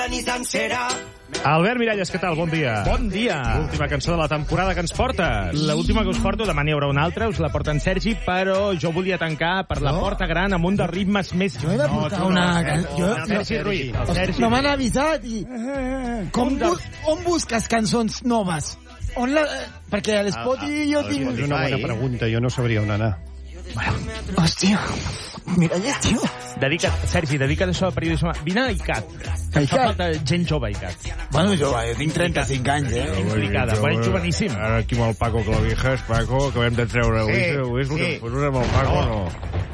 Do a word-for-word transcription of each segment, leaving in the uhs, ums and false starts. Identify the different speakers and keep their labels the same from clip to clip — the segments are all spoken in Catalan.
Speaker 1: Albert Miralles, què tal? Bon dia.
Speaker 2: Bon dia.
Speaker 1: L'última cançó de la temporada que ens portes.
Speaker 2: L'última que us porto, demà n'hi haurà una altra, us la porta en Sergi, però jo volia tancar per la porta gran amb un dels ritmes més...
Speaker 3: Jo he de portar una... Jo...
Speaker 2: Sergi Ruiz. El Sergi.
Speaker 3: No m'han avisat i... Com bu... On busques cançons noves? On la... Perquè a l'Spotify jo tinc...
Speaker 4: És una bona pregunta, jo no sabria on anar.
Speaker 3: Bueno, hòstia, Miralles, tio.
Speaker 2: Dedica't, Sergi, dedica't això al periodisme. Vine a ICAT.
Speaker 3: A
Speaker 2: Em fa
Speaker 3: ICAT?
Speaker 2: falta gent jove a ICAT.
Speaker 3: Bueno, jo, jo tinc trenta-cinc anys, eh?
Speaker 2: Implicada, bueno, joveníssim.
Speaker 5: Ara aquí amb el Paco Clavijas, Paco, acabem de treure...
Speaker 6: Sí,
Speaker 5: avui, avui és
Speaker 6: sí.
Speaker 5: Posem amb el Paco, no?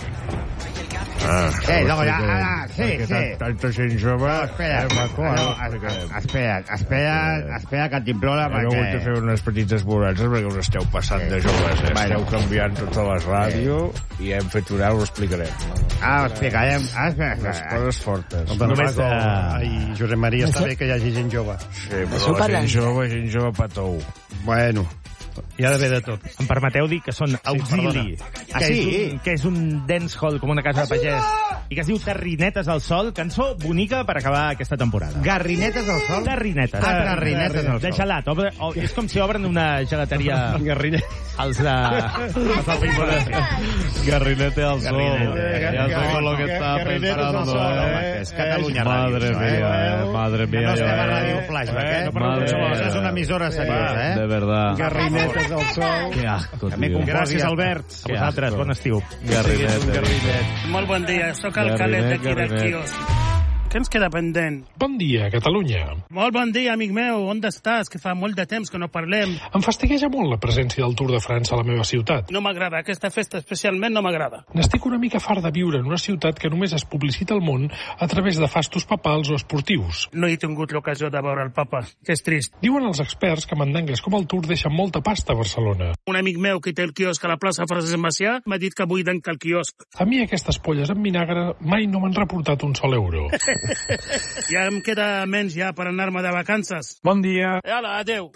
Speaker 5: Ah,
Speaker 6: Sí, no, ja, ara, sí,
Speaker 5: perquè
Speaker 6: sí.
Speaker 5: tant- Tanta gent jove...
Speaker 6: No, espera,
Speaker 5: eh, Paco,
Speaker 6: no,
Speaker 5: ara,
Speaker 6: es- es- espera, espera, espera que t'implora
Speaker 5: Hem hagut de
Speaker 6: perquè...
Speaker 5: fer unes petites volances perquè us esteu passant de joves, eh?
Speaker 6: Bueno.
Speaker 5: Esteu canviant totes les ràdio i hem fet una, ho explicarem.
Speaker 6: Ara ho explicarem. Ara espera,
Speaker 5: Les
Speaker 6: espera.
Speaker 5: coses fortes.
Speaker 4: El
Speaker 2: Només
Speaker 4: Paco,
Speaker 2: de-
Speaker 4: ai, Josep Maria, està bé que hi hagi gent jove.
Speaker 5: Sí,
Speaker 3: Això
Speaker 5: però
Speaker 3: parlant.
Speaker 5: gent jove, gent jove patou.
Speaker 4: Bueno, hi ha d'haver de tot.
Speaker 2: Em permeteu dir que són Auxili,
Speaker 6: Ah,
Speaker 2: que,
Speaker 6: sí?
Speaker 2: és un, que és un dancehall com una casa de pagès, i que es diu Terrinetes al sol, cançó bonica per acabar aquesta temporada.
Speaker 6: Garrinetes al sol?
Speaker 2: Terrinetes.
Speaker 6: Ah, Terrinetes al
Speaker 2: De
Speaker 6: sol.
Speaker 2: gelat. Obre, o, és com si obren una gelateria
Speaker 4: Garrinet.
Speaker 2: als de... als del Pimpolà.
Speaker 5: Garrinete al sol.
Speaker 2: Garrinete.
Speaker 5: Ya sé con lo que estaba pensando, eh.
Speaker 6: És Catalunya
Speaker 5: Madre
Speaker 6: Ràdio,
Speaker 5: mía,
Speaker 6: eh?
Speaker 5: eh. Madre mía.
Speaker 6: No estem a
Speaker 5: eh.
Speaker 6: Ràdio Flashback, eh?
Speaker 2: No pregunteu
Speaker 5: Madre
Speaker 6: Això és una emissora seriosa,
Speaker 5: De
Speaker 6: eh?
Speaker 5: verdad.
Speaker 4: Garrinetes al sol.
Speaker 5: Qué asco,
Speaker 6: També
Speaker 5: tío.
Speaker 6: composi-
Speaker 2: Gràcies, Albert. A vosaltres, bon estiu.
Speaker 5: Garrinete.
Speaker 7: Molt bon dia, sóc el
Speaker 5: Garrinet,
Speaker 7: Calet d'aquí del
Speaker 5: Garrinet.
Speaker 7: quiosc. Què ens queda pendent?
Speaker 8: Bon dia, Catalunya.
Speaker 7: Molt bon dia, amic meu, on estàs? Que fa molt de temps que no parlem.
Speaker 8: Em fastigueja molt la presència del Tour de França a la meva ciutat.
Speaker 7: No m'agrada, aquesta festa especialment no m'agrada.
Speaker 8: N'estic una mica fart de viure en una ciutat que només es publicita al món a través de fastos papals o esportius.
Speaker 7: No he tingut l'ocasió de veure el papa, que és trist.
Speaker 8: Diuen els experts que mandangues com el Tour deixen molta pasta a Barcelona.
Speaker 7: Un amic meu que té el quiosc a la plaça Francesc Macià m'ha dit que buiden que el quiosc.
Speaker 8: A mi aquestes polles amb vinagre mai no m'han reportat un sol euro.
Speaker 7: Ja em queda menys ja per anar-me de vacances.
Speaker 8: Bon dia.
Speaker 7: Hola, adeu.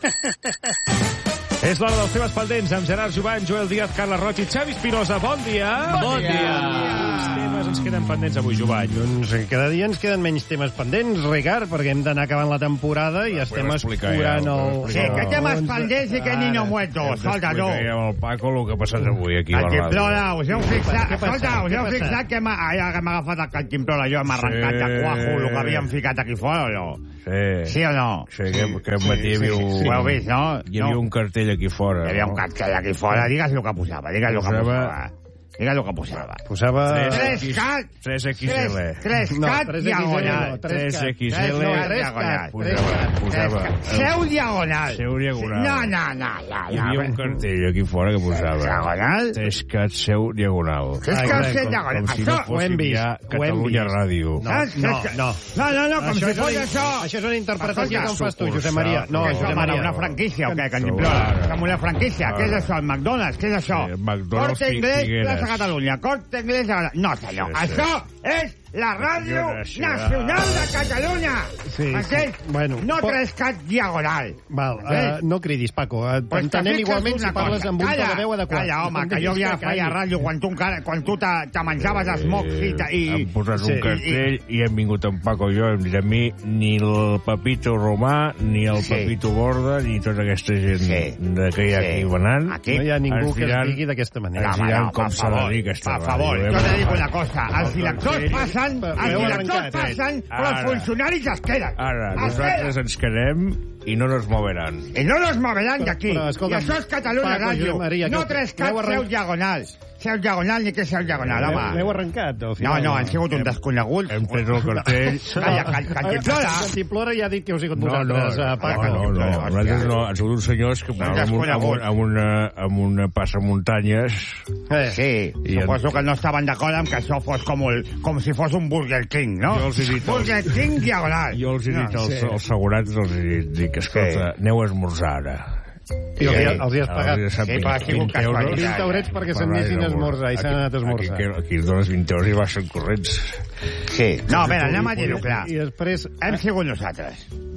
Speaker 1: És l'hora dels temes pendents amb Gerard Jovany, Joel Díaz, Carla Roig i Xavi Espinosa. Bon dia.
Speaker 2: Bon dia.
Speaker 1: Quins temes ens queden pendents avui, Jovany?
Speaker 4: Doncs cada dia ens queden menys temes pendents, Ricard, perquè hem d'anar acabant la temporada i estem
Speaker 5: explicar
Speaker 4: escurant
Speaker 5: ja, ho
Speaker 4: el...
Speaker 5: podem
Speaker 6: Sí,
Speaker 5: explicar.
Speaker 6: que temes pendents i que niño muerto. Escolta, tu.
Speaker 5: Explicaré amb el Paco el que ha passat avui aquí a la
Speaker 6: Cantimplora,
Speaker 5: ràdio.
Speaker 6: us heu fixat,
Speaker 4: Què passa?
Speaker 6: escolta, us
Speaker 4: Què
Speaker 6: heu
Speaker 4: passa?
Speaker 6: fixat que m'ha ara que m'ha agafat el cantimplora, jo hem arrencat de
Speaker 5: Sí.
Speaker 6: cuajo el que havíem ficat aquí fora, o no?
Speaker 5: Sí.
Speaker 6: Sí o no?
Speaker 5: Sí, que, que sí, matí hi havia un...
Speaker 6: Ho heu vist, no?
Speaker 5: Hi havia
Speaker 6: No.
Speaker 5: un cartell aquí fora.
Speaker 6: Hi havia un
Speaker 5: no?
Speaker 6: cartell aquí fora, digues el que posava, digues el que
Speaker 5: Posava-
Speaker 6: posava. Digues el que posava.
Speaker 4: Posava...
Speaker 6: Tres cat,
Speaker 5: tres X
Speaker 6: tres,
Speaker 5: L.
Speaker 6: tres
Speaker 4: No,
Speaker 6: cat
Speaker 4: tres X L
Speaker 6: diagonal.
Speaker 4: no,
Speaker 5: tres
Speaker 4: cat.
Speaker 5: X L.
Speaker 6: Tres, no, tres
Speaker 4: diagonal.
Speaker 6: cat.
Speaker 5: Posava, posava...
Speaker 6: Seu diagonal.
Speaker 5: Seu diagonal.
Speaker 6: No, no, no, ja,
Speaker 5: Hi
Speaker 6: ja.
Speaker 5: havia un cartell aquí fora que posava...
Speaker 6: Diagonal?
Speaker 5: Tres cat seu diagonal.
Speaker 6: Tres
Speaker 4: Ah,
Speaker 6: cat,
Speaker 4: exacte,
Speaker 6: seu
Speaker 5: Com,
Speaker 6: diagonal.
Speaker 5: com si
Speaker 6: Això...
Speaker 5: no
Speaker 4: ho hem
Speaker 5: fóssim
Speaker 4: vist,
Speaker 5: ja
Speaker 4: ho hem
Speaker 5: Catalunya
Speaker 4: vist.
Speaker 5: Ràdio.
Speaker 4: No,
Speaker 6: Saps?
Speaker 4: no,
Speaker 6: Saps?
Speaker 4: no.
Speaker 6: No, no, no, com
Speaker 4: Això
Speaker 6: si
Speaker 4: és
Speaker 6: fos
Speaker 4: una-
Speaker 6: això.
Speaker 4: Això és una interpretació
Speaker 6: Escolta,
Speaker 4: que em fas tu, Josep
Speaker 5: sucursal.
Speaker 4: Maria. No,
Speaker 6: Què és
Speaker 4: Josep
Speaker 6: això,
Speaker 4: Maria.
Speaker 6: una franquícia o què,
Speaker 5: Això,
Speaker 6: Cantimplora?
Speaker 5: ara.
Speaker 6: Som una franquícia. Què és això, el McDonald's? Què és això?
Speaker 5: Sí, McDonald's
Speaker 6: Corte Inglés,
Speaker 5: Figueres.
Speaker 6: Plaça Catalunya. Corte Inglés, a- no, senyor.
Speaker 5: Sí, sí.
Speaker 6: Això és la Ràdio
Speaker 5: Això,
Speaker 6: Nacional de Catalunya.
Speaker 4: Sí,
Speaker 6: Entens?
Speaker 4: sí. Bueno,
Speaker 6: no
Speaker 4: po-
Speaker 6: tres cat diagonal.
Speaker 4: Val,
Speaker 6: Entens?
Speaker 4: uh, no cridis, Paco. Uh,
Speaker 6: Pues
Speaker 4: T'entenem
Speaker 6: te fixes
Speaker 4: igualment
Speaker 6: una
Speaker 4: si parles
Speaker 6: cosa.
Speaker 4: amb un to
Speaker 6: Calla,
Speaker 4: de veu adequat.
Speaker 6: Calla, home,
Speaker 4: Com
Speaker 6: que jo
Speaker 4: diguis
Speaker 6: ja
Speaker 4: que
Speaker 6: feia
Speaker 4: calli.
Speaker 6: ràdio quan tu, encara- quan tu te, te menjaves els mocs i... te- i
Speaker 5: Hem posat
Speaker 4: sí,
Speaker 5: un cartell i, i hem vingut en Paco i jo. Hem dit a mi ni el Pepito Romà, ni el
Speaker 6: Sí.
Speaker 5: Pepito Borda, ni tota aquesta gent
Speaker 6: Sí.
Speaker 5: de que hi ha
Speaker 6: Sí.
Speaker 5: aquí venant.
Speaker 6: Aquí.
Speaker 4: No hi ha ningú
Speaker 5: Ens
Speaker 4: que es
Speaker 5: diran-
Speaker 4: digui d'aquesta manera.
Speaker 5: Ens
Speaker 6: home,
Speaker 5: diran
Speaker 6: no,
Speaker 5: com
Speaker 6: per
Speaker 5: s'ha de
Speaker 6: favor,
Speaker 5: dir aquesta
Speaker 6: per favor,
Speaker 5: ràdio, eh?
Speaker 6: jo te dic una cosa, els directors passen, els
Speaker 4: Heu
Speaker 6: directors
Speaker 4: arrencat, eh?
Speaker 6: passen, però els
Speaker 5: Ara.
Speaker 6: funcionaris es queden.
Speaker 5: Ara,
Speaker 6: Es
Speaker 5: nosaltres ens quedem i no nos moveran.
Speaker 6: I no nos moveran d'aquí.
Speaker 4: Però, escolta'm,
Speaker 6: I això és Catalunya
Speaker 4: Paco,
Speaker 6: Ràdio.
Speaker 4: Josep Maria,
Speaker 6: No
Speaker 4: que-
Speaker 6: tres
Speaker 4: l'heu
Speaker 6: caps,
Speaker 4: arrencat.
Speaker 6: seus diagonals. Seus diagonal ni que seus diagonal,
Speaker 4: L'heu
Speaker 6: home.
Speaker 4: arrencat, al
Speaker 6: No,
Speaker 4: final.
Speaker 6: no, han sigut un desconegut.
Speaker 5: Hem tret el cartell.
Speaker 6: Calla, can- Cantimplora.
Speaker 4: Cantimplora ja ha dit que heu sigut
Speaker 5: No, no,
Speaker 4: vosaltres,
Speaker 5: no,
Speaker 4: uh, Paco.
Speaker 5: no, no, no, nosaltres no, han sigut uns senyors que anaven amb, un, amb, un, amb, una, amb una passamuntanyes.
Speaker 4: Eh,
Speaker 6: Sí,
Speaker 5: I
Speaker 6: suposo que no estaven d'acord amb que això fos com, el, com si fos un Burger King, no?
Speaker 5: Jo els he dit-
Speaker 6: Burger King diagonal.
Speaker 5: Jo els he dit
Speaker 6: No,
Speaker 5: als,
Speaker 6: sí.
Speaker 5: als segurats, els he dit, dic, escolta, aneu a esmorzar ara.
Speaker 4: I els, hi- els hi has pagat
Speaker 5: Els hi has
Speaker 6: Sí, però ha sigut
Speaker 5: vint euros.
Speaker 6: casualitat.
Speaker 4: vint eurets perquè
Speaker 5: Per
Speaker 4: s'anessin a
Speaker 5: anar
Speaker 4: esmorzar i s'han anat a esmorzar.
Speaker 5: Aquí, aquí, aquí els dones vint euros i baixen corrents.
Speaker 6: Sí. No, a veure, anem a dir-ho clar.
Speaker 4: I després...
Speaker 6: Hem sigut nosaltres.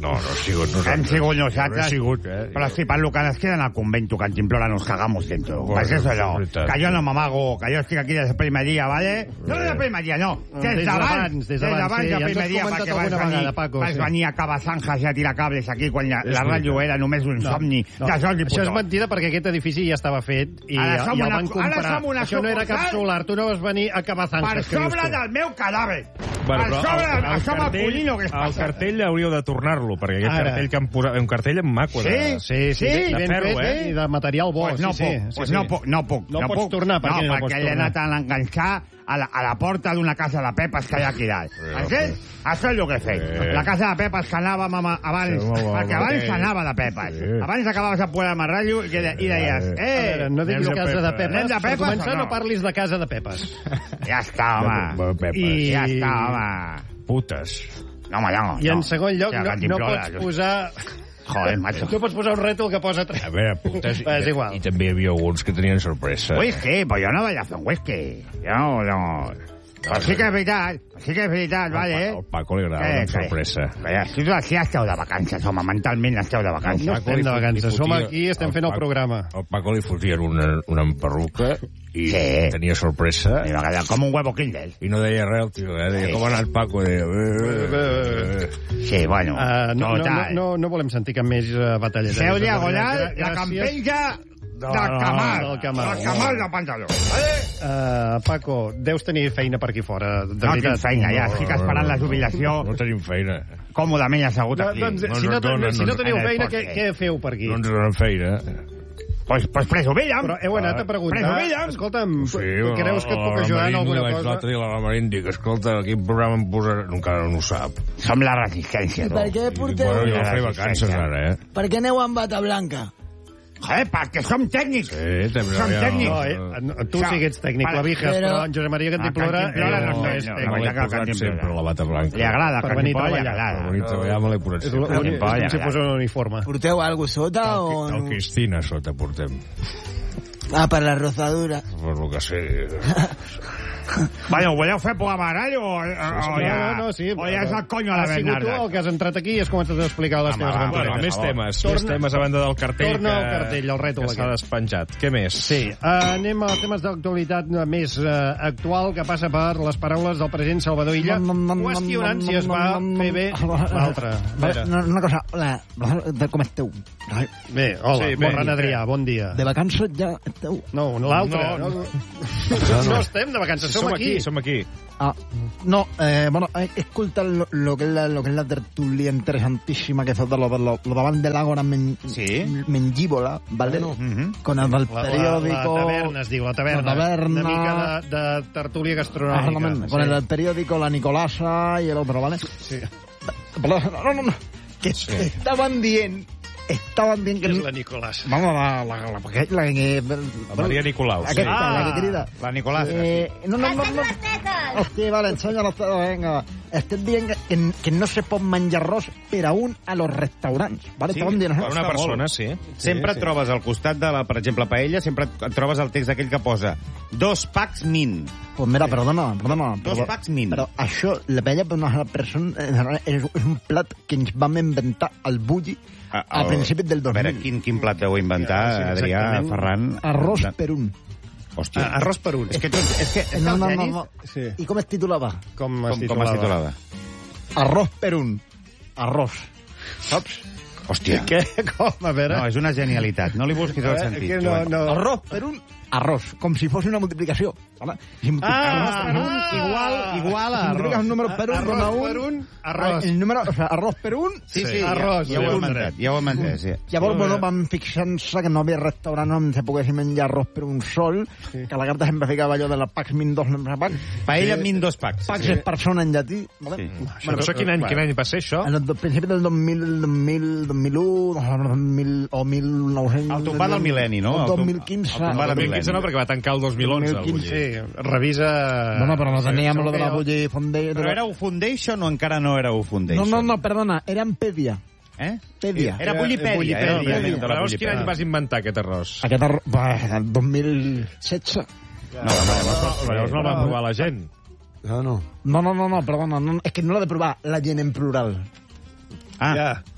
Speaker 5: No, no ha sigut nosaltres.
Speaker 6: Hem sigut
Speaker 5: No
Speaker 6: nosaltres.
Speaker 5: ha sigut, eh?
Speaker 6: Pero sí, para Lucas, nos quedan al convento, Cantimplora, nos cagamos dentro.
Speaker 5: Bueno,
Speaker 6: Pues eso
Speaker 5: es
Speaker 6: yo.
Speaker 5: veritat.
Speaker 6: Que yo no m'amago, que yo estic aquí des del primer dia, ¿vale? No des del primer dia, no. Des
Speaker 4: Des
Speaker 6: d'abans,
Speaker 4: d'abans,
Speaker 6: des
Speaker 4: des d'abans,
Speaker 6: d'abans
Speaker 4: sí,
Speaker 6: del
Speaker 4: ja ens
Speaker 6: primer
Speaker 4: has
Speaker 6: dia,
Speaker 4: comentat
Speaker 6: perquè vas
Speaker 4: alguna
Speaker 6: venir,
Speaker 4: vegada, Paco,
Speaker 6: vas
Speaker 4: sí.
Speaker 6: venir a Cabazanjas i a tirar cables aquí quan la, la ràdio era només un somni
Speaker 4: No,
Speaker 6: de Jordi
Speaker 4: això és
Speaker 6: Pujol.
Speaker 4: mentida perquè aquest edifici ja estava fet i,
Speaker 6: Ara som
Speaker 4: i el
Speaker 6: una-
Speaker 4: van comprar.
Speaker 6: ara som una
Speaker 4: Això no era cap
Speaker 6: sucursal.
Speaker 4: solar, tu no vas venir a acabar
Speaker 6: Per
Speaker 4: zanjas. que dius
Speaker 6: sobre
Speaker 4: tu.
Speaker 6: del meu cadàver.
Speaker 2: Bueno,
Speaker 6: Per
Speaker 2: però
Speaker 6: sobre,
Speaker 2: el, el,
Speaker 6: això
Speaker 2: cartell,
Speaker 6: m'acollino que es
Speaker 2: el
Speaker 6: passa.
Speaker 2: cartell hauríeu de tornar-lo, perquè aquest
Speaker 4: Ara.
Speaker 2: cartell que han posat... Un cartell maco.
Speaker 6: Sí?
Speaker 2: De...
Speaker 4: Sí, sí,
Speaker 6: Sí,
Speaker 4: ben,
Speaker 2: de
Speaker 4: ben
Speaker 2: ferro,
Speaker 4: fet,
Speaker 2: eh?
Speaker 4: I de material bo.
Speaker 6: Pues no
Speaker 4: sí,
Speaker 6: puc,
Speaker 4: sí,
Speaker 6: pues
Speaker 4: sí,
Speaker 6: no
Speaker 4: sí.
Speaker 6: puc, no puc.
Speaker 4: No pots
Speaker 6: puc.
Speaker 4: tornar, per
Speaker 6: no,
Speaker 4: què no
Speaker 6: perquè
Speaker 4: pots
Speaker 6: l'he
Speaker 4: tornar?
Speaker 6: anat a enganxar a la, a la porta d'una casa de pepes que hi ha aquí dalt. Entens? Això és el que he fet.
Speaker 5: Sí.
Speaker 6: La casa de pepes que anàvem amb, abans,
Speaker 5: Sí, home,
Speaker 6: perquè
Speaker 5: home,
Speaker 6: abans
Speaker 5: sí.
Speaker 6: s'anava de pepes.
Speaker 5: Sí.
Speaker 6: Abans acabaves a Puebla de Marrallo i, que, i deies,
Speaker 5: Sí.
Speaker 4: A
Speaker 6: eh,
Speaker 4: veure, no diguis
Speaker 5: anem de
Speaker 4: casa de
Speaker 5: Pepes.
Speaker 4: Pepes.
Speaker 6: Anem de
Speaker 4: Per
Speaker 6: Pepes
Speaker 4: començar,
Speaker 6: o no?
Speaker 4: no parlis de casa de Pepes.
Speaker 6: ja està, home.
Speaker 5: De Pepes.
Speaker 6: I
Speaker 4: I-
Speaker 6: ja està, home.
Speaker 5: Putes.
Speaker 6: No, home, no.
Speaker 4: I en
Speaker 6: no.
Speaker 4: segon lloc,
Speaker 6: O sigui,
Speaker 4: no, no
Speaker 6: Cantimplora,
Speaker 4: pots
Speaker 6: jo-
Speaker 4: posar...
Speaker 6: Joder, macho.
Speaker 4: No pots posar un rètol que posa tres.
Speaker 5: A veure, putes...
Speaker 4: Va, és igual.
Speaker 5: I també hi havia alguns que tenien sorpresa.
Speaker 6: Whisky, pues jo no vaig a fer un whisky. Jo no... Però sí que és veritat, sí que és veritat, vale, eh?
Speaker 5: Al Paco li agradava una sorpresa.
Speaker 6: Calla, si ja esteu de vacances, home, mentalment esteu de vacances.
Speaker 4: No estem de vacances, som aquí, estem fent el programa.
Speaker 5: Al Paco li fotien una, una emperruca i
Speaker 6: Sí.
Speaker 5: tenia sorpresa
Speaker 6: I va quedar com un huevo Kinder.
Speaker 5: i no deia res el tio, eh? Deia,
Speaker 6: Sí.
Speaker 5: com ha anat Paco? Deia, eh, eh, eh.
Speaker 6: Sí, bueno,
Speaker 4: Uh, no, no, no,
Speaker 6: total.
Speaker 4: no, no volem sentir cap més uh, batalleta.
Speaker 6: Seu
Speaker 4: Gràcies.
Speaker 6: diagonal, la campenya del
Speaker 4: no,
Speaker 6: Camal.
Speaker 4: del Camal.
Speaker 6: Del Camal de pantaló. Vale?
Speaker 4: Uh, Paco, deus tenir feina per aquí fora, de
Speaker 6: No tinc
Speaker 4: veritat.
Speaker 6: feina, ja. Estic esperant la jubilació
Speaker 5: No tenim feina.
Speaker 6: còmodament assegut
Speaker 4: No,
Speaker 6: aquí.
Speaker 4: doncs,
Speaker 5: No
Speaker 4: si, no,
Speaker 5: ens donen,
Speaker 4: si no
Speaker 5: no-
Speaker 4: teniu
Speaker 6: en el
Speaker 4: feina, què,
Speaker 6: porter.
Speaker 4: què feu per aquí?
Speaker 5: No ens donen feina.
Speaker 6: Pues, pues presumíem.
Speaker 4: Però heu anat a preguntar...
Speaker 6: Presumíem.
Speaker 4: Escolta'm,
Speaker 5: Sí,
Speaker 4: creus que et puc ajudar en alguna cosa?
Speaker 5: L'altre dia a la Ramarín dic, escolta, quin programa em posarà? Encara no ho sap.
Speaker 6: Som la resistència, tu.
Speaker 9: Per què porteu...
Speaker 5: Bueno, jo
Speaker 6: Ja,
Speaker 5: fer
Speaker 6: sí,
Speaker 5: vacances
Speaker 6: sí.
Speaker 5: ara, eh?
Speaker 9: Per què aneu amb bata blanca?
Speaker 6: Joder, perquè som tècnics.
Speaker 5: Sí, també
Speaker 6: Som
Speaker 5: ja-
Speaker 6: tècnics.
Speaker 4: No, eh? no, tu
Speaker 6: Això,
Speaker 4: sí que ets tècnic,
Speaker 6: para-
Speaker 4: Clavijas,
Speaker 9: però-
Speaker 4: però en Josep Maria Cantimplora...
Speaker 6: Cantimplora
Speaker 4: eh,
Speaker 6: no,
Speaker 4: no
Speaker 6: no,
Speaker 4: és
Speaker 6: no,
Speaker 4: tècnic.
Speaker 5: Me l'he
Speaker 6: que
Speaker 5: posat
Speaker 6: Cantimplora.
Speaker 5: sempre, la bata blanca.
Speaker 6: Li agrada,
Speaker 4: Per venir a
Speaker 6: Cantimplora, li
Speaker 4: treballar.
Speaker 6: agrada.
Speaker 5: Per venir a treballar me l'he posat
Speaker 4: És,
Speaker 5: sempre.
Speaker 4: l'únic- és
Speaker 6: Cantimplora,
Speaker 4: com si
Speaker 6: ja,
Speaker 4: fos un uniforme.
Speaker 9: Porteu alguna sota o...
Speaker 5: El Cristina sota portem.
Speaker 9: Ah, per la rozadura.
Speaker 5: Per lo que sé.
Speaker 6: Bueno, voleu fer programa de ràdio o, o, o ja,
Speaker 4: No, no, sí.
Speaker 6: o ja és el conyo a la
Speaker 4: Has sigut tu
Speaker 6: Bernarda?
Speaker 4: el que has entrat aquí i has començat a explicar les teves
Speaker 6: va,
Speaker 4: aventuretes.
Speaker 2: Bueno, més
Speaker 6: favor.
Speaker 2: temes,
Speaker 4: Torna-
Speaker 2: més temes a banda del cartell
Speaker 4: torna
Speaker 2: que,
Speaker 4: al cartell, el rètol
Speaker 2: que s'ha
Speaker 4: aquest.
Speaker 2: despenjat. Què més?
Speaker 4: Sí, uh, anem a temes d'actualitat més uh, actual que passa per les paraules del president Salvador Illa, qüestionant si es va fer bé l'altre. A veure.
Speaker 9: Una, una cosa, hola, com esteu?
Speaker 4: Bé, hola,
Speaker 2: Sí,
Speaker 4: sí,
Speaker 2: bé,
Speaker 4: Borran Adrià, bon dia.
Speaker 9: De vacances ja esteu?
Speaker 4: No, l'altre.
Speaker 2: No,
Speaker 4: No, no, no estem de vacances, som,
Speaker 2: Som
Speaker 4: aquí.
Speaker 2: aquí, som aquí.
Speaker 9: Ah, no, eh, bueno, he escoltat lo, lo, que es la, lo que es la tertulia interesantísima que hizo de lo, de lo, lo daban del Ágora men,
Speaker 6: Sí.
Speaker 9: Mengíbola, ¿vale?
Speaker 6: Mhm.
Speaker 9: Con el del
Speaker 4: La, la,
Speaker 9: periódico...
Speaker 4: la taverna, es diu, la taverna.
Speaker 9: La taverna.
Speaker 4: Una mica de, de tertúlia gastronòmica.
Speaker 9: Exactamente, con el del periódico, la Nicolasa y el otro, ¿vale?
Speaker 4: Sí.
Speaker 9: Perdón, no, no, no, que estaban bien, estaban bien que...
Speaker 4: És la Nicolás.
Speaker 9: Vamos, la, la, la, la, la, que...
Speaker 2: La Maria Nicolau. Sí.
Speaker 9: Aquesta, la que crida.
Speaker 6: La Nicolás.
Speaker 9: Eh, no, no, no, no. Hòstia, vale, ensenya los dedos, venga. Estem dient que, que, que no se pot menjar arròs per a un a los restaurants, vale?
Speaker 7: Sí,
Speaker 9: Estaven dient
Speaker 2: Per
Speaker 9: això.
Speaker 2: una persona, sí.
Speaker 7: Sempre
Speaker 4: sí.
Speaker 7: et trobes al costat de la, per exemple, paella, sempre et trobes el text aquell que posa dos packs min.
Speaker 9: Pues mira, perdona, perdona.
Speaker 7: Dos
Speaker 9: però,
Speaker 7: packs min.
Speaker 9: Però això, la paella per una persona, eh, és, és un plat que ens vam inventar al Bulli a, a principis del
Speaker 7: A
Speaker 9: dos
Speaker 7: veure,
Speaker 9: mil.
Speaker 7: quin, quin plat deu inventar,
Speaker 4: Sí,
Speaker 7: Adrià,
Speaker 4: exactament.
Speaker 7: Ferran?
Speaker 9: Arròs per un.
Speaker 7: Hòstia.
Speaker 4: Ah, arròs per un.
Speaker 7: És que, tu, és que és
Speaker 9: No,
Speaker 7: que
Speaker 9: no,
Speaker 7: el
Speaker 9: no,
Speaker 7: tenis...
Speaker 9: no.
Speaker 4: Sí.
Speaker 9: I com es titulava?
Speaker 4: Com,
Speaker 7: Com,
Speaker 4: es
Speaker 7: com es titulava?
Speaker 9: Arròs per un. Arròs. Saps?
Speaker 7: Hòstia.
Speaker 4: Què? Com? A veure...
Speaker 7: No, és una genialitat. No li busquis el
Speaker 4: Eh,
Speaker 7: sentit,
Speaker 4: que no,
Speaker 7: Joan.
Speaker 4: no.
Speaker 9: Arròs per un. Arròs. Com si fos una multiplicació. Vale? Si multiplicas
Speaker 4: Ah,
Speaker 9: per un,
Speaker 4: ah,
Speaker 9: igual, igual a
Speaker 4: si
Speaker 9: arròs.
Speaker 4: multipliques
Speaker 9: un número per un,
Speaker 4: arròs
Speaker 9: dona un.
Speaker 4: per un, arròs.
Speaker 9: El número, o sea, arròs per un.
Speaker 7: Sí, sí,
Speaker 4: arròs,
Speaker 7: ja, ja ho
Speaker 4: sí.
Speaker 7: hem entès, ja ho hem entès, sí.
Speaker 9: Llavors, bueno, vam fixar-se que no havia restaurant on se poguessin menjar arròs per un sol, sí. Que a la carta sempre ficava allò de la Pax Min dos, Pax.
Speaker 7: Paella min dos packs.
Speaker 9: Pax és persona en llatí. Vale?
Speaker 7: Sí.
Speaker 2: Bueno, això quin any, quin any va ser, això?
Speaker 9: En el do- principi del dos mil, dos mil, dos mil u, dos mil, o mil nou-cents...
Speaker 7: El tombar del mil·lenni, no?
Speaker 9: El
Speaker 7: El tom-
Speaker 9: dos mil quinze.
Speaker 7: el tombar
Speaker 2: El
Speaker 7: del
Speaker 2: dos mil quinze no, perquè va tancar el dos mil onze. el
Speaker 9: dos mil quinze.
Speaker 2: Bulli.
Speaker 4: Sí, revisa...
Speaker 9: Bueno, però no teníem
Speaker 4: Sí,
Speaker 9: lo de la
Speaker 4: sí,
Speaker 9: Bulli Foundation.
Speaker 7: Però era U Foundation o encara no era U
Speaker 9: No,
Speaker 7: Foundation?
Speaker 9: no, no, perdona, era en Pedia.
Speaker 7: Eh?
Speaker 9: Pedia.
Speaker 7: Era Bullipèdia.
Speaker 4: Bullipèdia.
Speaker 7: Era el diari de la
Speaker 2: Llavors, quin any
Speaker 7: Bullipèdia.
Speaker 2: vas inventar aquest arròs?
Speaker 9: Aquest arròs... Bah, el dos mil setze.
Speaker 7: No, no, no,
Speaker 2: Llavors no el va provar la gent.
Speaker 9: No, no. No, no, no, no, perdona, no, és que no l'ha de provar la gent en plural.
Speaker 7: Ah,
Speaker 4: Ja.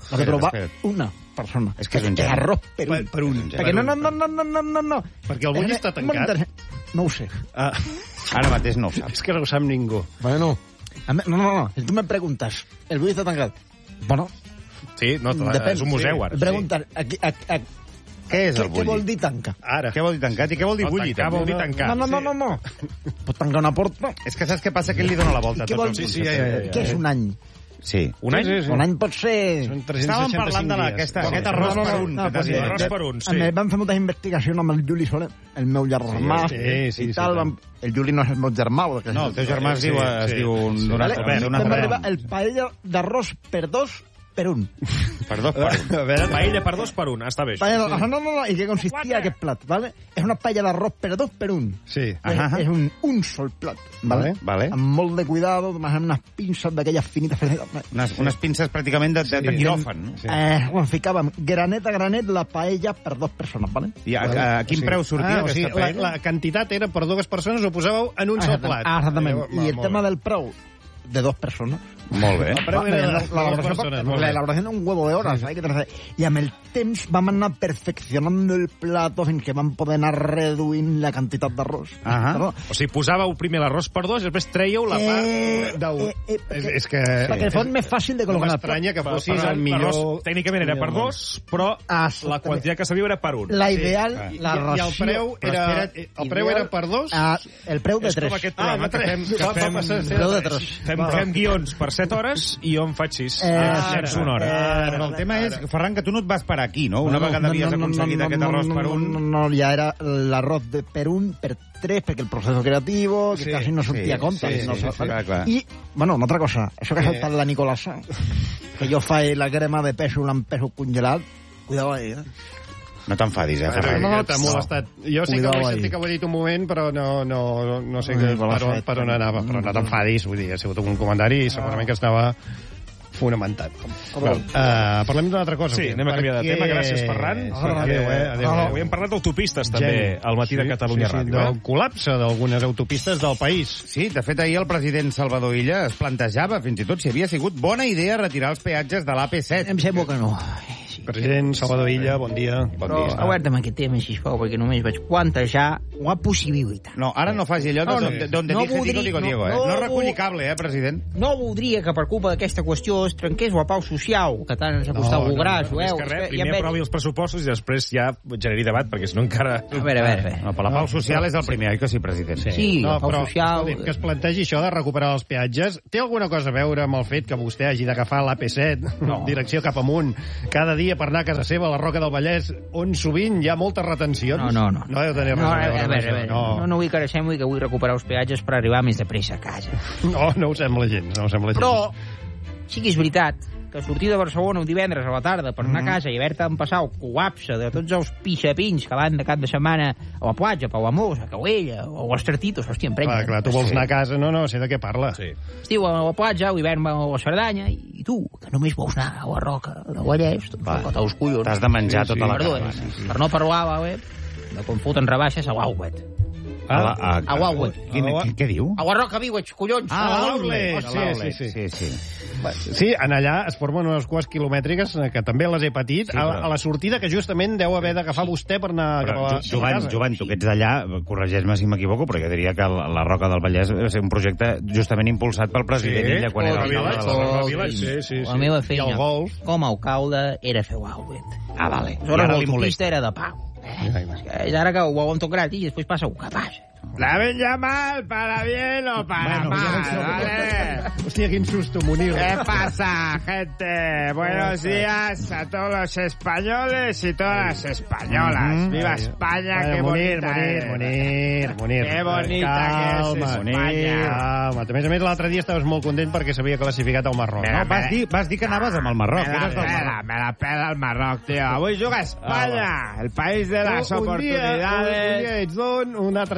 Speaker 9: Lo que troba una persona.
Speaker 7: És que és un geni.
Speaker 9: Arròs per un.
Speaker 4: Per un.
Speaker 9: Perquè no, no, no, no, no, no, no, no.
Speaker 4: Perquè el bull està tancat.
Speaker 9: No ho sé.
Speaker 4: Ah,
Speaker 7: Ara mateix no ho saps.
Speaker 4: és que no ho sap ningú.
Speaker 9: Bueno, a mi- no, no, no. Si tu me preguntes, el bull està tancat. Bueno,
Speaker 1: Sí, no,
Speaker 9: depèn.
Speaker 1: és un museu, ara.
Speaker 9: Preguntar, aquí, a, a,
Speaker 7: Què és
Speaker 9: què,
Speaker 7: el
Speaker 9: què vol
Speaker 7: bulli?
Speaker 9: dir tancar?
Speaker 4: Ara.
Speaker 7: Què vol dir tancat i què vol dir
Speaker 1: No,
Speaker 7: bulli?
Speaker 1: tancar
Speaker 7: també?
Speaker 1: vol dir tancar.
Speaker 9: No, no, no, no, no. Pot tancar una porta.
Speaker 7: És que saps què passa? Que ell li dona la volta a
Speaker 9: I què
Speaker 7: tots
Speaker 9: vol
Speaker 7: els
Speaker 9: dir?
Speaker 7: conceptes.
Speaker 1: sí, ja, ja, ja.
Speaker 9: Què és un any?
Speaker 7: Sí.
Speaker 1: Un any?
Speaker 4: Sí, sí, sí.
Speaker 9: Un any pot ser...
Speaker 4: Són tres-cents
Speaker 7: Estàvem
Speaker 4: seixanta-cinc
Speaker 7: parlant de la,
Speaker 4: dies.
Speaker 7: aquesta,
Speaker 4: No,
Speaker 7: aquest
Speaker 4: no,
Speaker 7: arròs
Speaker 9: no, no,
Speaker 7: per un.
Speaker 9: no,
Speaker 7: que t'has
Speaker 9: pues,
Speaker 7: dit.
Speaker 1: Arròs
Speaker 9: de-
Speaker 1: per un,
Speaker 9: A
Speaker 1: sí.
Speaker 9: mi vam fer moltes investigacions amb el Juli Soler, el meu germà.
Speaker 4: sí, sí,
Speaker 9: i
Speaker 4: sí,
Speaker 9: tal.
Speaker 4: sí.
Speaker 9: Vam... El Juli no és el meu germà. perquè-
Speaker 7: No, el teu germà es
Speaker 4: Sí,
Speaker 7: diu, es
Speaker 4: sí.
Speaker 7: diu un,
Speaker 9: Vale?
Speaker 7: Donat,
Speaker 9: I
Speaker 7: una
Speaker 9: vam
Speaker 7: altra.
Speaker 9: arribar el paella d'arròs per dos per un.
Speaker 7: Per dos, per un.
Speaker 4: A veure,
Speaker 1: Paella per dos per un, està bé.
Speaker 9: Paella, no, no, no, i què consistia aquest plat, ¿vale? És una paella d'arròs per dos per un.
Speaker 4: sí.
Speaker 9: És,
Speaker 7: Ajá.
Speaker 9: és un, un sol plat, ¿vale?
Speaker 7: Vale.
Speaker 9: Amb molt de cuidado, amb unes pinces d'aquelles finites.
Speaker 7: Unes, unes pinces pràcticament de, de, de quiròfan. No?
Speaker 4: Sí.
Speaker 9: Eh, bueno, ficàvem granet a granet la paella per dos persones, ¿vale?
Speaker 7: I a, a, a quin
Speaker 4: Sí.
Speaker 7: preu sortia
Speaker 4: ah, o sigui,
Speaker 7: aquesta
Speaker 4: la,
Speaker 7: paella?
Speaker 4: la quantitat era per dues persones, ho posàveu en un sol plat.
Speaker 9: Ah, exactament.
Speaker 4: Eh,
Speaker 9: I el
Speaker 4: molt
Speaker 9: tema
Speaker 4: bé.
Speaker 9: del preu, de dos persones.
Speaker 7: Molt bé.
Speaker 4: El preu era de
Speaker 9: la,
Speaker 4: dos
Speaker 9: elaboración,
Speaker 4: persones, molt
Speaker 9: la
Speaker 4: bé.
Speaker 9: elaboración un huevo de horas, hay que tener- y amb el temps vam anar perfeccionando el plato fins que vam poder anar reduint la quantitat d'arròs.
Speaker 7: Ahà.
Speaker 9: Perdó.
Speaker 1: O sigui, posàveu primer l'arròs per dos i després trèieu la part...
Speaker 9: Eh,
Speaker 4: D'u.
Speaker 9: eh, eh,
Speaker 4: És,
Speaker 9: perquè-
Speaker 4: és que...
Speaker 9: perquè fos més fàcil de
Speaker 4: No
Speaker 9: col·locar.
Speaker 4: m'estranya que fossis
Speaker 1: Per-
Speaker 4: el millor...
Speaker 1: l'arròs tècnicament era per dos, però
Speaker 9: Ah,
Speaker 1: la quantitat que se diu era per un.
Speaker 9: La ideal,
Speaker 4: I,
Speaker 9: la
Speaker 4: I el
Speaker 9: ració...
Speaker 4: preu
Speaker 7: Però
Speaker 4: era,
Speaker 7: espera't,
Speaker 4: el preu era per dos?
Speaker 9: Ah, el preu de
Speaker 1: És
Speaker 9: tres.
Speaker 1: com aquest
Speaker 4: Ah,
Speaker 1: programa que
Speaker 4: de
Speaker 1: fem,
Speaker 4: tres.
Speaker 1: que
Speaker 4: Va- va
Speaker 1: fem,
Speaker 4: passar a ser
Speaker 9: Preu de
Speaker 4: de
Speaker 9: tres.
Speaker 1: fem,
Speaker 4: Va.
Speaker 1: fem guions per set hores i jo en faig sis.
Speaker 9: Eh,
Speaker 1: Ah, llenço una hora.
Speaker 9: eh,
Speaker 7: Però el tema és, Ferran, que tu no et vas parar aquí, no? Una
Speaker 9: No,
Speaker 7: vegada
Speaker 9: no,
Speaker 7: havies
Speaker 9: no, no,
Speaker 7: aconseguit
Speaker 9: no,
Speaker 7: aquest
Speaker 9: no,
Speaker 7: arròs
Speaker 9: no,
Speaker 7: per
Speaker 9: no,
Speaker 7: un...
Speaker 9: No, no, ja era l'arròs de per un, per tres, perquè el procés creativo, que
Speaker 4: Sí,
Speaker 9: quasi no sortia
Speaker 7: sí,
Speaker 9: a compte.
Speaker 7: sí,
Speaker 9: no
Speaker 7: sí,
Speaker 9: sé,
Speaker 7: sí,
Speaker 9: vale?
Speaker 7: clar, clar.
Speaker 9: I, bueno, una altra cosa, això que ha saltat la Nicolasa, que jo faig la crema de pèsol amb pèsol congelat, cuidao ahí, eh?
Speaker 7: No t'enfadis, eh,
Speaker 4: Ferran,
Speaker 7: Ferran.
Speaker 9: no, no,
Speaker 4: que t'ha
Speaker 9: no.
Speaker 4: molestat. Jo sé que
Speaker 9: Cuidao
Speaker 4: ho he
Speaker 9: ahí.
Speaker 4: sentit que ho he dit un moment, però no, no, no sé
Speaker 9: Ai,
Speaker 4: que,
Speaker 9: per la
Speaker 4: per, on,
Speaker 9: set.
Speaker 4: per on anava. Però no t'enfadis, vull dir, ha sigut un comentari i segurament que estava fonamentat. Uh, parlem d'una altra cosa.
Speaker 1: Sí,
Speaker 4: avui,
Speaker 1: anem a canviar de
Speaker 4: perquè-
Speaker 1: tema. Gràcies, Ferran.
Speaker 4: Perquè- Adéu, eh? Adéu, adéu.
Speaker 1: Avui hem parlat d'autopistes, també,
Speaker 4: Geni.
Speaker 1: al matí de
Speaker 4: Sí,
Speaker 1: Catalunya
Speaker 4: sí, sí,
Speaker 1: Ràdio.
Speaker 4: del
Speaker 1: Eh?
Speaker 4: col·lapse d'algunes autopistes del país.
Speaker 7: Sí, de fet, ahir el president Salvador Illa es plantejava fins i tot si havia sigut bona idea retirar els peatges de l'A P set.
Speaker 9: Em sembla que no. Sí.
Speaker 4: President Salvador Illa, bon dia.
Speaker 7: Bon
Speaker 10: Però
Speaker 7: dia.
Speaker 10: aguarda'm aquest tema, sisplau, perquè només vaig plantejar la possibilitat.
Speaker 7: No, ara no faci allò de
Speaker 10: No, no,
Speaker 7: donde, donde
Speaker 10: no
Speaker 7: dije, digo,
Speaker 10: voldria-
Speaker 7: digo, Diego, eh?
Speaker 10: no,
Speaker 7: No
Speaker 10: no,
Speaker 7: reculli
Speaker 10: no.
Speaker 7: cable, eh, president?
Speaker 10: No voldria que per culpa d'aquesta qüestió es trenqués la pau social, que tant ens ha costat
Speaker 4: No,
Speaker 10: el
Speaker 4: no,
Speaker 10: gras,
Speaker 1: No,
Speaker 10: ho
Speaker 1: és
Speaker 10: veus?
Speaker 1: que res,
Speaker 10: Ja
Speaker 1: primer
Speaker 10: em veig-
Speaker 1: aprovi els pressupostos i després ja generi debat, perquè si no encara...
Speaker 10: A veure, a veure, a veure.
Speaker 7: No, però la pau social és el primer, oi que sí, president?
Speaker 10: Sí, la pau
Speaker 4: però,
Speaker 10: social...
Speaker 4: escolti'm, que es plantegi això de recuperar els peatges té alguna cosa a veure amb el fet que vostè hagi d'agafar l'A P set no. direcció cap amunt cada dia per anar a casa seva, a la Roca del Vallès, on sovint hi ha moltes retencions?
Speaker 10: No, no, no.
Speaker 4: No deu tenir res
Speaker 10: no,
Speaker 4: a
Speaker 10: a
Speaker 4: veure amb
Speaker 10: veure, a
Speaker 4: això.
Speaker 10: veure. No, no, no vull que ara sembli que vull recuperar els peatges per arribar més de pressa a casa.
Speaker 4: No, no ho sembla gens, no ho sembla gens.
Speaker 10: Però sí que és veritat que sortir de Barcelona un divendres a la tarda per anar a casa i haver-te empassar el col·lapse de tots els pixapins que van de cap de setmana a la platja, a Palamós, a Cauella, o a l'Estratitos, hòstia, emprenya.
Speaker 4: Clar, clar, tu vols anar a casa, no, no, sé de què parla.
Speaker 1: Sí.
Speaker 10: Estiu a la platja, l'hivern va a la Cerdanya, i tu, que només vols anar a la Roca de Vallès, doncs
Speaker 7: Va,
Speaker 10: toca els collons.
Speaker 7: T'has de menjar
Speaker 4: Sí, sí.
Speaker 7: tota la
Speaker 10: Perdó,
Speaker 7: caravana.
Speaker 10: eh? Per no parlar, vale, de quan foten rebaixes a l'Auet.
Speaker 7: A la- a-
Speaker 10: A l'Auet.
Speaker 7: Quin, què, què diu?
Speaker 10: A la Roca Viuets, collons!
Speaker 7: Ah,
Speaker 10: a
Speaker 7: l'Outlet.
Speaker 4: Sí, sí, sí.
Speaker 7: sí, sí.
Speaker 4: Sí, en allà es formen unes cues quilomètriques, eh, que també les he patit,
Speaker 7: Sí,
Speaker 4: a,
Speaker 7: però-
Speaker 4: a la sortida que justament deu haver d'agafar vostè per anar cap a
Speaker 7: Però,
Speaker 4: la,
Speaker 7: Jo- Jovany,
Speaker 4: cap a casa.
Speaker 7: Jovany, tu que ets d'allà, corregeix-me si m'equivoco, però jo diria que la, la Roca del Vallès va ser un projecte justament impulsat pel president
Speaker 4: Sí,
Speaker 7: Illa quan era
Speaker 1: Roca
Speaker 7: alcalde de la
Speaker 1: Village,
Speaker 7: Roca.
Speaker 1: Roca Village.
Speaker 4: Sí, sí, sí.
Speaker 10: La meva
Speaker 4: I
Speaker 10: feina
Speaker 4: el golf.
Speaker 10: com a alcalde era fer l'Auet.
Speaker 7: Ah, vale. I
Speaker 10: Aleshores,
Speaker 7: ara li molesta.
Speaker 10: l'autopista era de pau. Eh? És ara que ho veuen tot gratis i després passa el que passa.
Speaker 6: La ven ya mal, para bien o para
Speaker 4: Bueno,
Speaker 6: mal,
Speaker 4: ja-
Speaker 6: ¿vale?
Speaker 4: Hòstia, quin susto, Munir.
Speaker 6: ¿Qué pasa, gente? Buenos días a todos los españoles y todas las españolas. ¡Viva España!
Speaker 4: Bueno,
Speaker 6: ¡Qué
Speaker 4: Munir,
Speaker 6: bonita
Speaker 4: Munir,
Speaker 6: es!
Speaker 4: Munir, Munir.
Speaker 6: Qué bonita que es
Speaker 4: Calma,
Speaker 6: España.
Speaker 4: calma. A més a més, l'altre dia estaves molt content perquè s'havia classificat al Marroc.
Speaker 6: Mira,
Speaker 7: No, vas dir, vas dir que anaves amb el Marroc.
Speaker 6: Me la
Speaker 7: eres del
Speaker 6: pela,
Speaker 7: Marroc.
Speaker 6: me la pela el Marroc, tío. Avui juga España, el país de las
Speaker 4: Un dia, un dia
Speaker 6: oportunidades.
Speaker 4: ets d'on, un altre dia
Speaker 6: Sí,
Speaker 4: d'un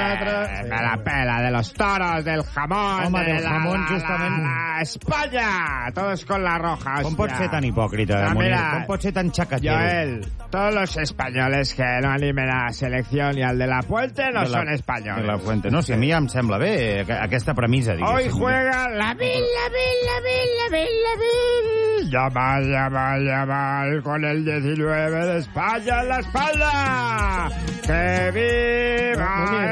Speaker 4: altre...
Speaker 6: Me la pela, de los toros, del jamón...
Speaker 7: Home, del
Speaker 6: la,
Speaker 7: jamón,
Speaker 6: la,
Speaker 7: justament...
Speaker 6: La, la, España! Todos con la roja, hòstia.
Speaker 7: Com pot ser tan hipòcrita,
Speaker 6: No,
Speaker 7: Munir?
Speaker 6: mira,
Speaker 7: Com pot ser tan xacatero?
Speaker 6: Joel, todos los españoles que no animen a la selección y al de la Puente no
Speaker 7: De la-
Speaker 6: son españoles.
Speaker 7: De la Fuente. No, si a mi ja em sembla bé aqu- aquesta premissa, diguéssim.
Speaker 6: Hoy juega la Villa, Villa, Villa, Villa, Villa. Yamal, Yamal, Yamal, con el diecinueve de España en la espalda. ¡Que viva!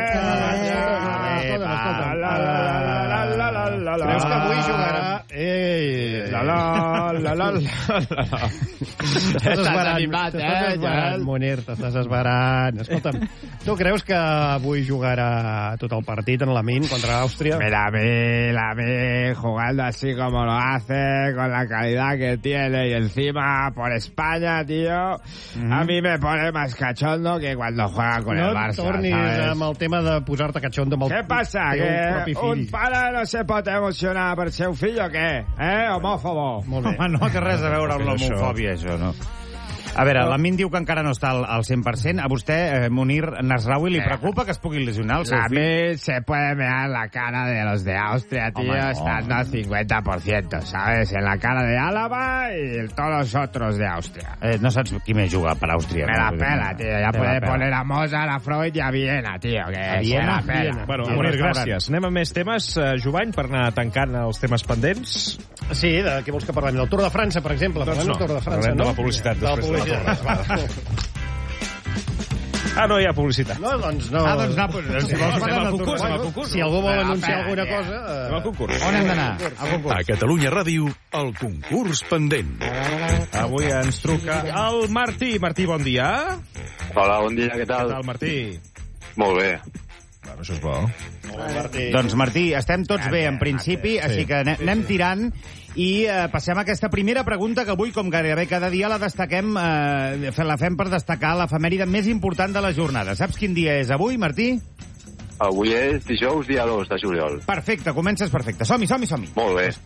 Speaker 4: Creus que avui jugarà... Ei!
Speaker 6: La, la, la, la, la, la.
Speaker 4: Estàs esbarant, t'estàs esbarant, Munir, t'estàs esbarant. Escolta'm, tu creus que avui jugarà tot el partit en la Min contra Àustria?
Speaker 6: Mira, a mí, la mí, jugando así como lo hace, con la calidad que tiene y encima por España, tío,
Speaker 4: Mm.
Speaker 6: a mí me pone más cachondo que cuando juega con
Speaker 4: No
Speaker 6: el Barça,
Speaker 4: tornis
Speaker 6: ¿sabes?
Speaker 4: amb el tema de posar-te catxondo amb el
Speaker 6: Què passa?
Speaker 4: teu propi
Speaker 6: Que
Speaker 4: fill.
Speaker 6: un pare no se pot emocionar per seu fill o què? Eh, homòfobo?
Speaker 4: Molt bé.
Speaker 7: Home, no té res a veure amb l'homofòbia, això, no. A veure, la Min diu que encara no està al, al cent per cent. A vostè, eh, Munir Nasraoui, li preocupa que es pugui lesionar el seu
Speaker 6: La
Speaker 7: fill?
Speaker 6: mí se puede mear la cara de los de Austria, tío,
Speaker 7: Hombre, no.
Speaker 6: estando al cincuenta por ciento, ¿sabes? En la cara de Álava y en todos los otros de Austria.
Speaker 7: Eh, no saps qui més juga per Àustria.
Speaker 6: Me
Speaker 7: no?
Speaker 6: la pela, tío. Ya
Speaker 7: Te
Speaker 6: puede
Speaker 7: la pela.
Speaker 6: poner a Mozart, a Freud y a Viena, tío. Que
Speaker 7: A Viena?
Speaker 6: se la pela.
Speaker 7: Viena.
Speaker 1: Bueno,
Speaker 7: I el
Speaker 1: Munir,
Speaker 7: restaurant?
Speaker 1: gràcies. Anem a més temes, eh, Jovany, per anar tancant els temes pendents.
Speaker 4: Sí, de què vols que parlem? Del Tour de França, per exemple.
Speaker 1: Doncs
Speaker 4: Parlem
Speaker 1: no,
Speaker 4: del Tour de França,
Speaker 1: parlem de
Speaker 4: no?
Speaker 1: la publicitat
Speaker 4: De la
Speaker 1: després de la
Speaker 4: publicitat.
Speaker 1: torre. Ah, no hi ha publicitat.
Speaker 4: No, doncs no.
Speaker 7: Ah, doncs no, doncs, si vols
Speaker 1: Anem
Speaker 7: parlar
Speaker 1: al
Speaker 7: del
Speaker 1: concurs,
Speaker 7: Tour de
Speaker 1: anem al
Speaker 7: França.
Speaker 1: concurs.
Speaker 4: Si algú vol
Speaker 6: Me la
Speaker 4: anunciar
Speaker 6: pela,
Speaker 4: alguna
Speaker 6: tio.
Speaker 4: cosa... eh,
Speaker 1: Anem al concurs.
Speaker 7: On hem d'anar? Al concurs.
Speaker 11: A Catalunya Ràdio, el concurs pendent.
Speaker 1: Avui ens truca el Martí. Martí, bon dia.
Speaker 12: Hola, bon dia, què
Speaker 1: Què
Speaker 12: tal?
Speaker 1: tal, Martí?
Speaker 12: Molt bé.
Speaker 1: Bueno, això és bo.
Speaker 4: Martí.
Speaker 7: Doncs, Martí, estem tots bé, en principi, així que anem, anem tirant i eh, passem a aquesta primera pregunta que avui, com gairebé cada dia, la destaquem, eh, fe- la fem per destacar l'efemèride més important de la jornada. Saps quin dia és avui, Martí?
Speaker 12: Avui és dijous, dia dos de juliol.
Speaker 7: Perfecte, comences perfecte. Som-hi, som-hi, som-hi.
Speaker 12: Molt bé.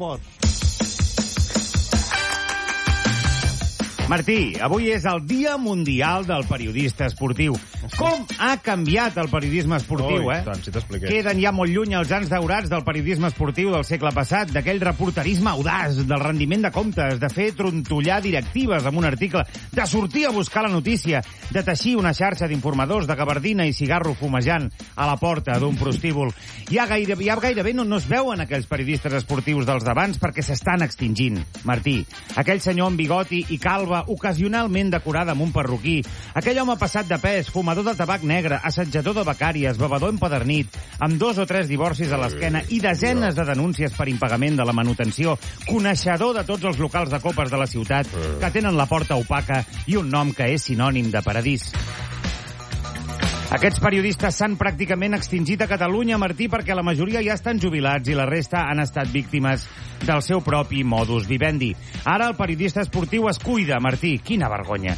Speaker 7: Martí, avui és el Dia Mundial del Periodista Esportiu. Com ha canviat el periodisme esportiu,
Speaker 1: Ui,
Speaker 7: eh?
Speaker 1: tant, si t'expliqués.
Speaker 7: Queden ja molt lluny els anys daurats del periodisme esportiu del segle passat, d'aquell reporterisme audaç, del rendiment de comptes, de fer trontollar directives amb un article, de sortir a buscar la notícia, de teixir una xarxa d'informadors de gabardina i cigarro fumejant a la porta d'un prostíbul. Ja gairebé, ja gairebé no, no es veuen aquells periodistes esportius dels d'abans perquè s'estan extingint. Martí, aquell senyor amb bigoti i calva ocasionalment decorada amb un perruquí, aquell home passat de pes, fumador de tabac negre, assetjador de becàries, bevedor empedernit, amb dos o tres divorcis a l'esquena i desenes de denúncies per impagament de la manutenció, coneixedor de tots els locals de copes de la ciutat que tenen la porta opaca i un nom que és sinònim de paradís. Aquests periodistes s'han pràcticament extingit a Catalunya, Martí, perquè la majoria ja estan jubilats i la resta han estat víctimes del seu propi modus vivendi. Ara el periodista esportiu es cuida, Martí. Quina vergonya.